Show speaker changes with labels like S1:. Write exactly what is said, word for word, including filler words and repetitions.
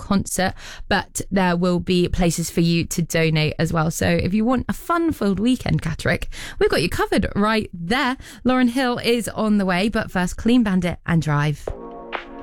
S1: concert, but there will be places for you to donate as well. So if you want a fun-filled weekend, Catterick, we've got you covered right there. Lauryn Hill is on the way, but first, Clean Bandit and Drive.